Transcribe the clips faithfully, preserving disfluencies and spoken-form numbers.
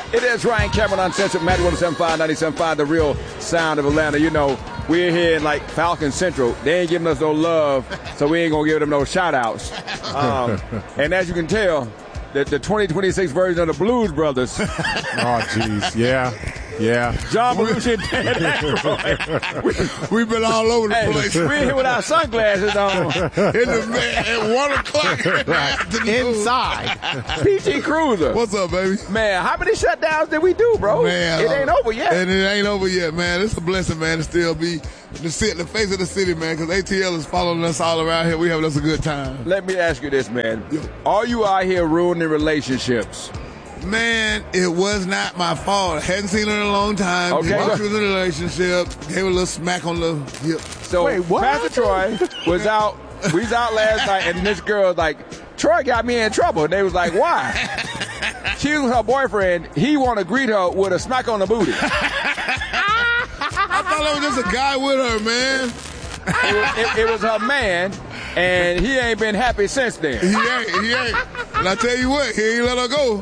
It is Ryan Cameron Uncensored, Magic one oh seven point five, ninety-seven point five, the real sound of Atlanta. You know, we're here in like Falcon Central. They ain't giving us no love, so we ain't going to give them no shout-outs. Um, and as you can tell, the, the twenty twenty-six version of the Blues Brothers. Oh, jeez. Yeah. Yeah. John Belushi and Dan Aykroyd. We've been all over the hey, place. We're here with our sunglasses on. In the man, at one o'clock in the afternoon. Inside. P T Cruiser. What's up, baby? Man, how many shutdowns did we do, bro? Man, it ain't uh, over yet. And it ain't over yet, man. It's a blessing, man, to still be the, sit, the face of the city, man, because A T L is following us all around here. We having us a good time. Let me ask you this, man. Are you out here ruining relationships? Man, it was not my fault. I hadn't seen her in a long time. Okay. Walked through the relationship, gave her a little smack on the hip. So Wait, what? Pastor Troy was out. We was out last night, and this girl was like, Troy got me in trouble. And they was like, why? She was with her boyfriend. He want to greet her with a smack on the booty. I thought it was just a guy with her, man. It was, it, it was her man, and he ain't been happy since then. He ain't, he ain't. And I tell you what, he ain't let her go.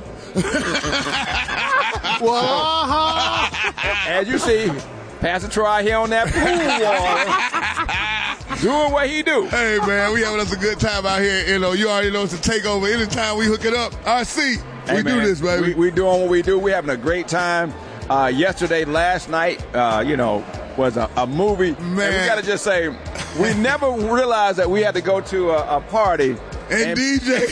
Well, as you see, Pastor Troy here on that pool wall, doing what he do. Hey, man, we having us a good time out here. You know, you already know it's a takeover. Anytime we hook it up, I see. Hey, we man, do this, baby. We, we doing what we do. We having a great time. Uh, yesterday, last night, uh, you know, was a, a movie. Man. And we got to just say, we never realized that we had to go to a, a party. And, and D J.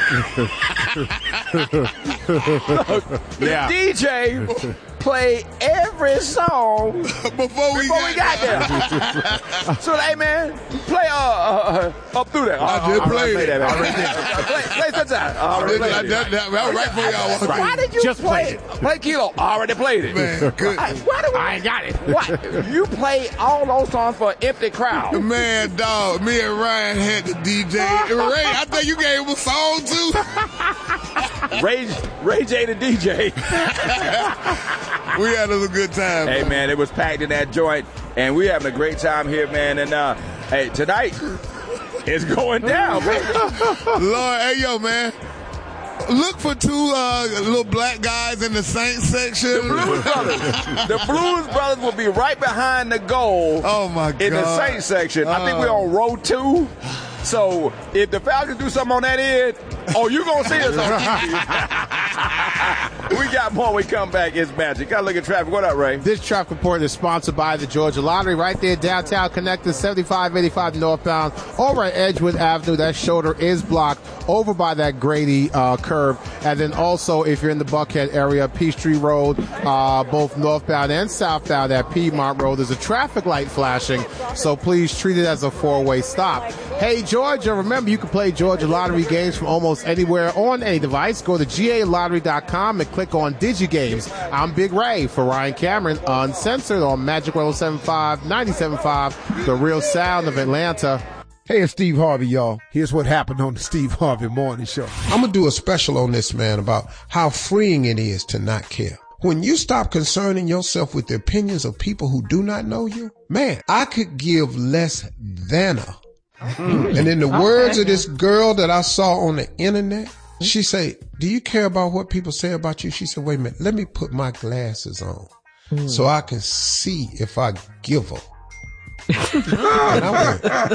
The D J play every song before we before got, we got there. So, hey, man, play uh, uh, up through there. I just played it. Play, play, play some time. I already played that, it. that, that, that, right for y'all. Right. Why did you Just play played it? Play Kilo. Already played it. Man, good. Why, why do we, I ain't got it. What? You play all those songs for an empty crowd. Man, dog, me and Ryan had the D J. Ray, I think you gave him a song, too. Ray, Ray J the D J. We had us a good time. Hey, man, it was packed in that joint, and we having a great time here, man. And, uh, hey, tonight, it's going down, man. Lord, hey, yo, man. Look for two uh, little black guys in the Saints section. The Blues Brothers. The Blues Brothers will be right behind the goal. Oh, my God. In the Saints section. I think we're on row two. So if the Falcons do something on that end, oh, you're going to see us on T V. We got more when we come back. It's Magic. Got to look at traffic. What up, Ray? This traffic report is sponsored by the Georgia Lottery right there, downtown connected, seventy-five eighty-five northbound, over at Edgewood Avenue. That shoulder is blocked over by that Grady uh, curve. And then also, if you're in the Buckhead area, Peachtree Road, uh, both northbound and southbound at Piedmont Road, there's a traffic light flashing. So please treat it as a four-way stop. Hey, Georgia, remember you can play Georgia Lottery games from almost anywhere on any device. Go to G A lottery dot com and click on DigiGames. I'm Big Ray for Ryan Cameron, uncensored on Magic one oh seven point five, ninety-seven point five, the real sound of Atlanta. Hey, it's Steve Harvey, y'all. Here's what happened on the Steve Harvey Morning Show. I'm going to do a special on this, man, about how freeing it is to not care. When you stop concerning yourself with the opinions of people who do not know you, man, I could give less than a. Mm. And in the words of this girl that I saw on the internet, she said, do you care about what people say about you? She said, wait a minute, let me put my glasses on mm. so I can see if I give a. And I went,